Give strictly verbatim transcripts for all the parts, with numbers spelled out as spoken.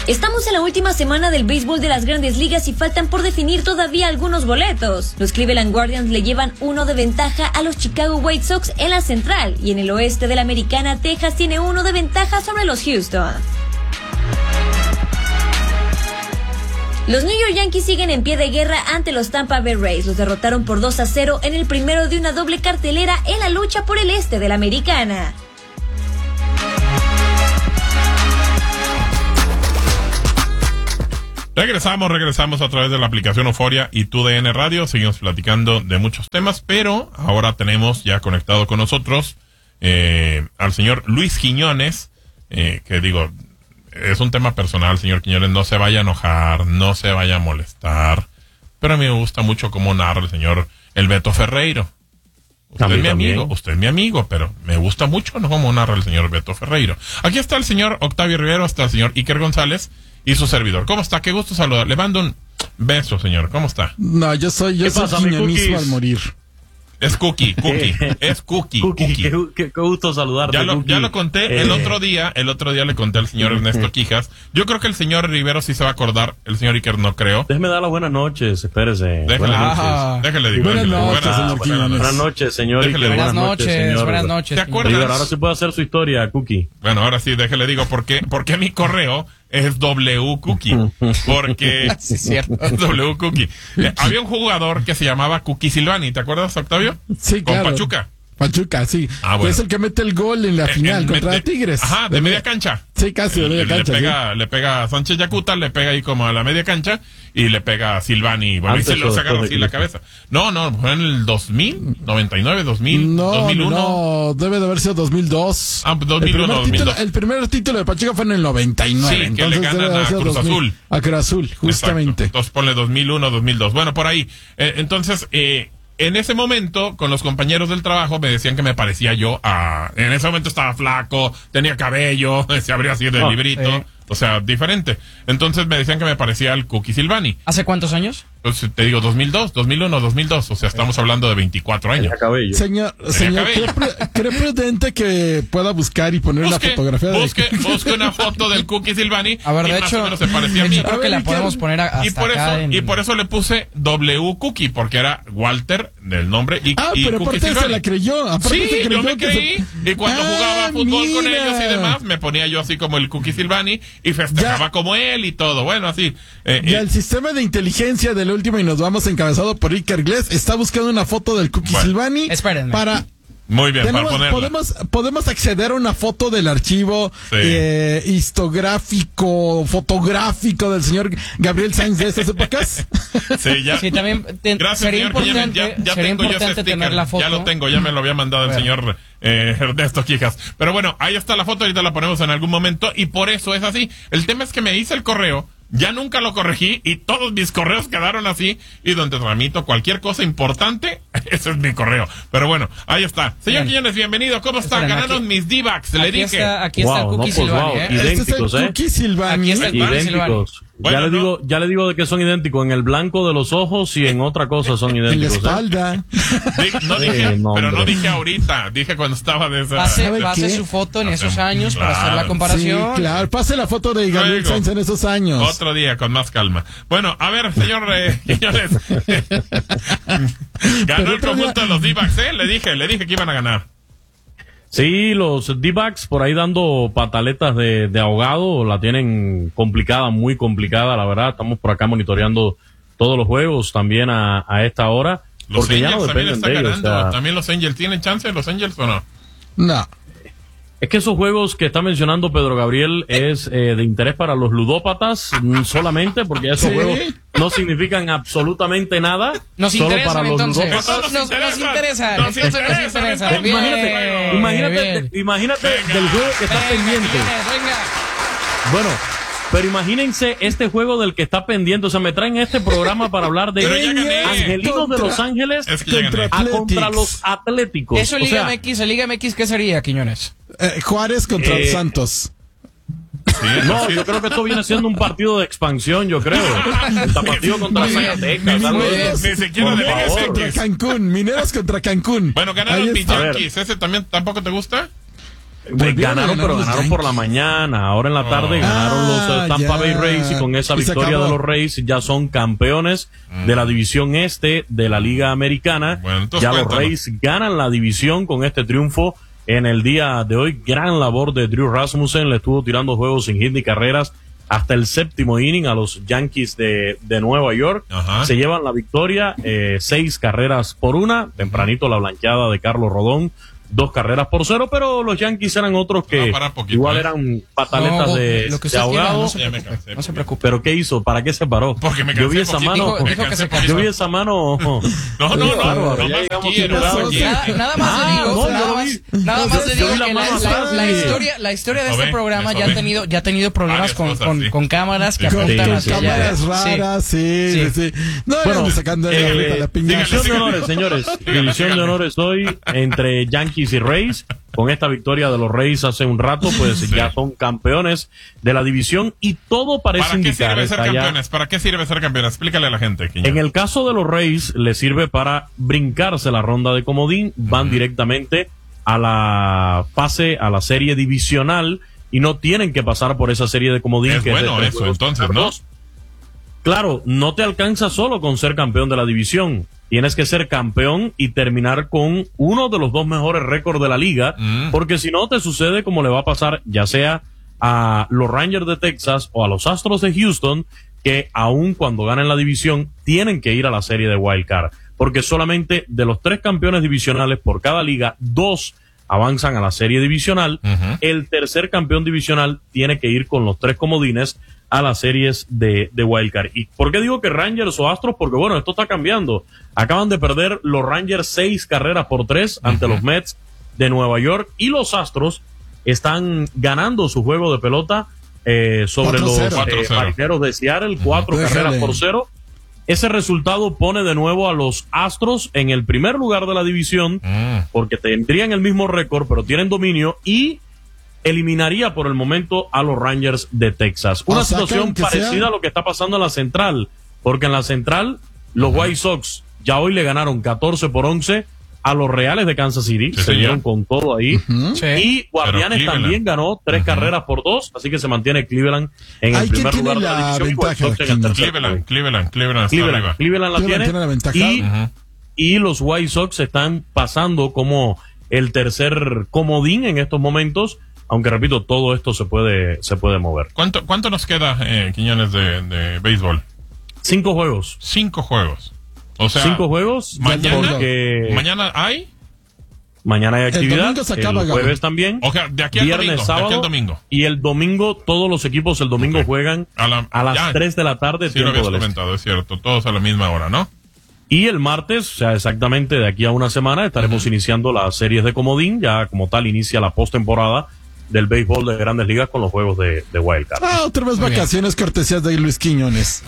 Estamos en la última semana del béisbol de las Grandes Ligas y faltan por definir todavía algunos boletos. Los Cleveland Guardians le llevan uno de ventaja a los Chicago White Sox en la central y en el oeste de la Americana, Texas tiene uno de ventaja sobre los Houston. Los New York Yankees siguen en pie de guerra ante los Tampa Bay Rays. Los derrotaron por dos a cero en el primero de una doble cartelera en la lucha por el este de la Americana. Regresamos, regresamos a través de la aplicación Euforia y Tu D N Radio. Seguimos platicando de muchos temas, pero ahora tenemos ya conectado con nosotros eh, al señor Luis Quiñones, eh, que digo, es un tema personal, señor Quiñones, no se vaya a enojar, no se vaya a molestar, pero a mí me gusta mucho cómo narra el señor El Beto Ferreiro. Usted es mi amigo, también. usted es mi amigo, pero me gusta mucho ¿no? cómo narra el señor Beto Ferreiro. Aquí está el señor Octavio Rivero, está el señor Iker González y su servidor. ¿Cómo está? Qué gusto saludar. Le mando un beso, señor. ¿Cómo está? No, yo soy, yo soy quiñonismo al morir. Es Cookie, Cookie, es Cookie, Cookie. Cookie. Qué, qué, qué gusto saludarte, ya lo, Cookie. ya lo conté eh. el otro día, el otro día le conté al señor Ernesto Quijas. Yo creo que el señor Rivero sí se va a acordar, el señor Iker no creo. Déjeme dar las buenas noches, espérese. Déjele, buenas noches. déjele digo. Buenas déjele, noches, buenas, señor buenas, Buenas noches, señor Iker. Déjele, buenas noches, señor. buenas noches. ¿Te acuerdas? Rivero, ahora se puede hacer su historia, Cookie. Bueno, ahora sí, déjele digo, ¿por qué, por qué mi correo es W Cookie? Porque Sí, es cierto. es W Cookie. Eh, había un jugador que se llamaba Cookie Silvani, ¿te acuerdas, Octavio? Sí, Con claro. Pachuca. Pachuca, sí. Ah, bueno. Que es el que mete el gol en la Eh, final eh, contra de- Tigres. Ajá, de media cancha. Sí, casi de media le, cancha. le pega, le pega a Sánchez Yacuta, le pega ahí como a la media cancha y le pega a Silvani. Bueno, y Antes se lo o sacaron después así de la Cristo. cabeza. No, no, fue en el dos mil, noventa y nueve, dos sí. mil, No, dos mil uno. no, debe de haber sido dos mil dos. Ah, dos mil uno, el primer, dos mil dos. título, el primer título de Pachuca fue en el noventa y nueve. Sí, que le entonces ganan debe de haber a sido Cruz dos mil. Azul. A Cruz Azul, justamente. Exacto. Entonces ponle dos mil uno, dos mil dos. Bueno, por ahí. Eh, entonces, eh, en ese momento, con los compañeros del trabajo, me decían que me parecía yo a... En ese momento estaba flaco, tenía cabello, se abría así de Oh, librito. sí. O sea, diferente. Entonces me decían que me parecía al Cookie Silvani. ¿Hace cuántos años? Entonces te digo, dos mil dos, dos mil uno, dos mil dos. O sea, estamos hablando de veinticuatro años. Tenía cabello. Señor, señor, cabello. ¿cree, pre- cree prudente que pueda buscar y poner una Busque, fotografía de... busque, busque una foto del Cookie Silvani. A ver, y de más hecho, o menos se parecía a de mí. hecho creo A que ver, la ¿y podemos qué? poner a- hasta Y por acá eso, en... y por eso le puse W Cookie, porque era Walter del nombre y, Ah, y pero Cookie aparte se Silvani. la creyó. Aparte Sí, se creyó yo me que creí. se- Y cuando Ah, jugaba fútbol con mira. ellos y demás, me ponía yo así como el Cookie Silvani y festejaba Ya. como él y todo. Bueno, así. Eh, Ya eh, el sistema de inteligencia del último y nos vamos encabezado por Iker Glés está buscando una foto del Cookie Bueno. Silvani Espérenme. para muy bien, tenemos- para ponerla. podemos podemos acceder a una foto del archivo Sí. eh, histográfico fotográfico del señor Gabriel Sainz de estas épocas. Sí, ya. Sí, también te- Gracias, sería señor Quiñones. importante, Ya, ya sería tengo yo ese importante sticker. tener la foto. Ya lo tengo, ya me lo había mandado el Bueno. señor eh, Ernesto Quijas. Pero bueno, ahí está la foto, ahorita la ponemos en algún momento y por eso es así. El tema es que me hice el correo, ya nunca lo corregí y todos mis correos quedaron así y donde tramito cualquier cosa importante, ese es mi correo. Pero bueno, ahí está. Señor Bien. Quiñones, bienvenido. ¿Cómo está? Esperen, Ganaron aquí- mis D-backs, le Aquí dije. está, aquí está Wow, el Cookie no, pues, Silvani, wow. ¿eh? Y- Este es el Idénticos, ¿eh? Cookie Silvani. Aquí está el Cookie Silvani. Idénticos. Bueno, ya le no. digo, ya le digo de que son idénticos. En el blanco de los ojos y en otra cosa son En la idénticos. ¿eh? espalda. Di- no dije, Eh, no, pero no hombre. dije ahorita, dije cuando estaba de esa... Pase, ¿Sabe pase qué? su foto en esos Hacemos- años para hacer claro. la Sí, comparación. claro. Pase la foto de Gabriel Luego. Sainz en esos años. Otro día, con más calma. Bueno, a ver, señor eh, Quiñones. Ganó Pero el otro conjunto día- de los D-backs, ¿eh? Le dije, le dije que iban a ganar. Sí, los D-backs por ahí dando pataletas de, de ahogado, la tienen complicada, muy complicada, la verdad. Estamos por acá monitoreando todos los juegos también a, a esta hora, Los porque ya no Angels también dependen están de ellos. ganando. o sea, También los Angels. ¿Tienen chance los Angels o no? No. es que esos juegos que está mencionando Pedro Gabriel es eh, de interés para los ludópatas mm, solamente, porque esos Sí. juegos no significan absolutamente nada. Nos solo interesan, para los entonces. ludópatas. Nos, nos interesa. Nos Entonces nos interesa, interesa. entonces. Imagínate, Bien, imagínate, bien. imagínate Venga. del juego que está Venga, pendiente. Quiñones, venga. Bueno, pero imagínense este juego del que está pendiente. O sea, me traen este programa para hablar de Pero ya gané. Angelinos de Los Ángeles Es que ya Contra- gané. a contra Athletics. los Atléticos. Eso O Liga sea, M X, el Liga M X, ¿qué sería, Quiñones? Eh, Juárez contra Eh, los Santos. Sí, No, sí. yo creo que esto viene siendo un partido de expansión, yo creo. Tapatío contra Muy bien. Zacatecas, algo Muy de bien. eso. Ni siquiera Por de Liga favor. Contra Cancún. Mineros contra Cancún. Bueno, Ahí ganaron mis está. A ver. Yankees. ¿Ese también tampoco te gusta? Volvieron a ganaron, ganar pero los ganaron por la Yankees. mañana. Ahora en la tarde Oh. ganaron los Ah, eh, Tampa ya. Bay Rays y con esa Y se victoria acabó. de los Rays ya son campeones de la división este de la Liga Americana. Bueno, entonces ya los cuéntanos. Rays ganan la división con este triunfo en el día de hoy. Gran labor de Drew Rasmussen, le estuvo tirando juegos sin hit ni carreras hasta el séptimo inning a los Yankees de, de Nueva York. Ajá. Se llevan la victoria, eh, seis carreras por una, tempranito la blanqueada de Carlos Rodón, dos carreras por cero, pero los Yankees eran otros que Ah, para poquito, igual ¿eh? eran pataletas No, de, lo que de usted quiera, ahogado. no se Ya me preocupe, cansé, no se porque- preocupe. ¿Pero qué hizo? ¿Para qué se paró? Porque me Yo vi cansé esa poquito. mano. Dijo- Me dijo que cansé se poquito. Yo vi esa mano. No, no, no, Bárbaro, no ya más llegamos aquí, a no más tu aquí. Nada, nada más Ah, le digo, no, yo nada lo más, vi. nada más le Yo digo vi la que la, mano la- así. la historia, la historia de Eso este ve, programa eso ya ha ve. tenido, ya ha tenido problemas Varias con, cosas, con, sí. con cámaras que Sí. apuntan Sí, Con sí, hacia allá. cámaras Sí. raras, sí, sí, Sí. sí. No, Bueno, bueno, sacando de eh, la, la piñata. División de sígale. honores, señores. Sígale, División de sígale. honores hoy entre Yankees y Rays. Con esta victoria de los Rays hace un rato, pues Sí. ya son campeones de la división y todo parece ¿Para qué indicar. sirve ser está ya- campeones? ¿Para qué sirve ser campeones? Explícale a la gente, Quiñones. En el caso de los Rays, le sirve para brincarse la ronda de comodín, van directamente a la fase, a la serie divisional y no tienen que pasar por esa serie de comodín. Es que bueno de tres eso, juegos entonces, contra ¿no? dos. Claro, no te alcanza solo con ser campeón de la división. Tienes que ser campeón y terminar con uno de los dos mejores récords de la liga, Mm. porque si no te sucede como le va a pasar ya sea a los Rangers de Texas o a los Astros de Houston, que aun cuando ganen la división tienen que ir a la serie de Wild Card, porque solamente de los tres campeones divisionales por cada liga, dos avanzan a la serie divisional. Ujú. El tercer campeón divisional tiene que ir con los tres comodines a las series de, de Wild Card. ¿Y por qué digo que Rangers o Astros? Porque bueno, esto está cambiando. Acaban de perder los Rangers seis carreras por tres ante Ujú. los Mets de Nueva York y los Astros están ganando su juego de pelota eh, sobre cuatro cero. los cuatro eh, cero. Marineros de Seattle, cuatro Déjale. carreras por cero. Ese resultado pone de nuevo a los Astros en el primer lugar de la división, Mm. porque tendrían el mismo récord, pero tienen dominio y eliminaría por el momento a los Rangers de Texas. Una O sea, que situación aunque parecida sea- a lo que está pasando en la central, porque en la central los White Sox ya hoy le ganaron catorce por once a los Reales de Kansas City, Sí, se señor. dieron con todo ahí. Sí. Y Guardianes Cleveland. también ganó tres carreras por dos, así que se mantiene Cleveland en Ay, el ¿quién primer tiene lugar de la la división y White ventaja, Sox en el King? tercer Cleveland, lugar. Cleveland, Cleveland está Cleveland, arriba. Cleveland la Cleveland tiene, tiene la ventaja. y, Ujú. y los White Sox están pasando como el tercer comodín en estos momentos, aunque repito, todo esto se puede se puede mover. ¿Cuánto, cuánto nos queda, eh, Quiñones, de, de béisbol? Cinco juegos. Cinco juegos. O sea, Cinco juegos. mañana, porque mañana hay. mañana hay actividad. domingo se acaba, el Gabo. jueves también. O sea, de aquí al viernes, domingo. sábado. de aquí al domingo. Y el domingo, todos los equipos el domingo Ok. juegan A la- a las ya. tres de la tarde, Sí, lo tiempo habías del este. comentado, es cierto. Todos a la misma hora, ¿no? Y el martes, o sea, exactamente de aquí a una semana, estaremos iniciando las series de comodín. Ya como tal inicia la postemporada del béisbol de Grandes Ligas con los juegos de, de Wild Card. Ah, otra vez Muy bien. vacaciones cortesías de Luis Quiñones.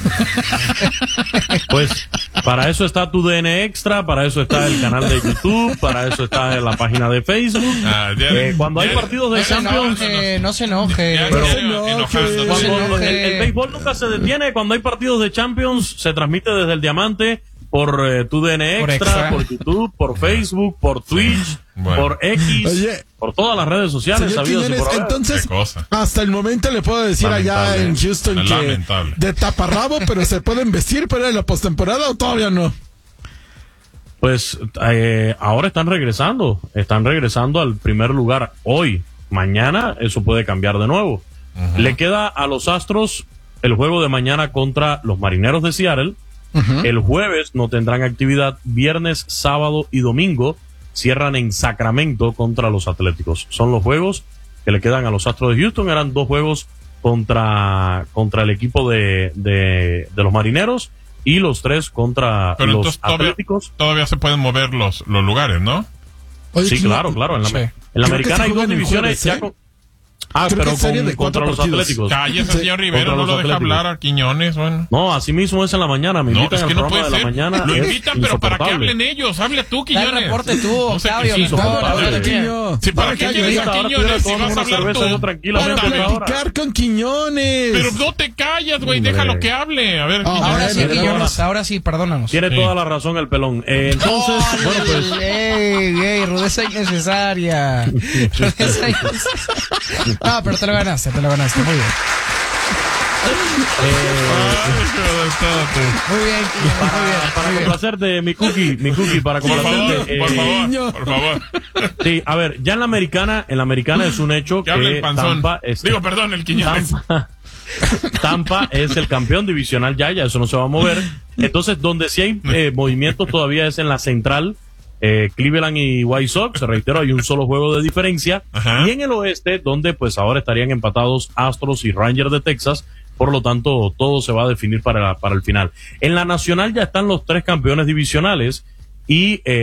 Pues para eso está tu D N Extra, para eso está el canal de YouTube, para eso está la página de Facebook. Ah, ya- Eh, cuando hay ya- partidos de No se Champions, enoje, no se enoje. Ya- Pero ya- se enoje. enojando. No se cuando enoje. el, el béisbol nunca se detiene. Cuando hay partidos de Champions, se transmite desde el Diamante por eh, tu D N Por Extra, Extra. por YouTube, por Facebook, por Twitch, Bueno. por X, Oye, por todas las redes sociales. Señor sabidas y Quiñones, por haber. entonces, Qué cosa. hasta el momento le puedo decir allá Lamentable. en Houston que Lamentable. de taparrabo, pero se pueden vestir para ir a la postemporada o todavía no. Pues eh, ahora están regresando, están regresando al primer lugar hoy. Mañana eso puede cambiar de nuevo. Le queda a los Astros el juego de mañana contra los Marineros de Seattle. El jueves no tendrán actividad. Viernes, sábado y domingo cierran en Sacramento contra los Atléticos. Son los juegos que le quedan a los Astros de Houston. Eran dos juegos contra, contra el equipo de, de, de los Marineros y los tres contra Pero los entonces todavía, Atléticos. todavía se pueden mover los, los lugares, ¿no? Oye, Sí, Quiñones, claro, claro. En la, Sí. en la Creo que americana se hay dos juegan el divisiones. jueves, ya ¿eh? con- Ah, Creo pero que serie con- de cuatro contra los partidos. Atléticos. Cállese, Sí, señor Rivero, contra no los lo deja Atléticos. hablar a Quiñones, bueno. No, así mismo es en la mañana. Me No, invitan es al que no programa puede de la ser. mañana. Lo es invitan, pero para que insoportable. hablen ellos. Habla tú, Da Quiñones. el reporte tú, No sé qué- Octavio. sí, mejor, insoportable. ahora bien. Quiño. Sí, ¿para Para qué que quieres haya- a Ahora Quiñones estoy si vas a tomando una hablar cerveza yo tú? Para tranquilamente ahora. platicar con Quiñones. Pero no te callas, güey, Hombre. déjalo que hable. A ver, Ah, Quiñones. Ahora sí, Bueno, Quiñones, ahora sí, perdónanos. Tiene Sí. toda la razón el pelón. Eh, entonces, bueno, pues. ¡Ey, ey! Rudeza innecesaria. Rudeza innecesaria. No, pero te lo ganaste, te lo ganaste. Muy bien. Ay, pero espérate. Muy bien, Quiñones, muy bien. Para muy bien. complacerte, mi cookie, mi cookie, para Por favor, complacerte. por eh, favor, por favor. Sí, a ver, ya en la americana, en la americana es un hecho Que hable el que panzón. Tampa, es- Digo, perdón, el Quiñones. Tampa, Tampa es el campeón divisional ya, ya eso no se va a mover. Entonces, donde sí hay eh, movimientos todavía es en la central, eh, Cleveland y White Sox, reitero, hay un solo juego de diferencia. Ajá. Y en el oeste, donde pues ahora estarían empatados Astros y Rangers de Texas, por lo tanto, todo se va a definir para, la- para el final. En la nacional ya están los tres campeones divisionales y... Eh,